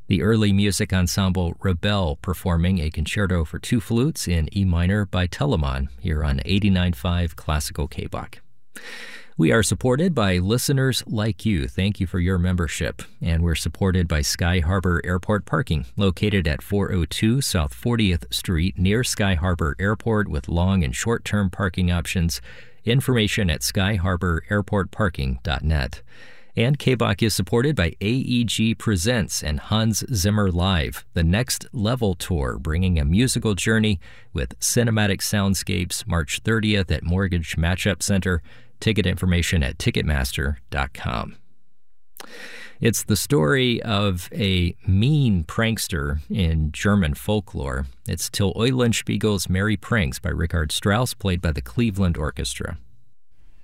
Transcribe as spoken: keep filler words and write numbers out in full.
The early music ensemble Rebel performing a concerto for two flutes in E minor by Telemann here on eighty-nine point five Classical K B O C. We are supported by listeners like you. Thank you for your membership. And we're supported by Sky Harbor Airport Parking, located at four oh two South fortieth Street near Sky Harbor Airport with long and short-term parking options. Information at sky harbor airport parking dot net. And K B O C is supported by A E G Presents and Hans Zimmer Live, the Next Level Tour, bringing a musical journey with cinematic soundscapes March thirtieth at Mortgage Matchup Center. Ticket information at ticketmaster dot com. It's the story of a mean prankster in German folklore. It's Till Eulenspiegel's Merry Pranks by Richard Strauss, played by the Cleveland Orchestra.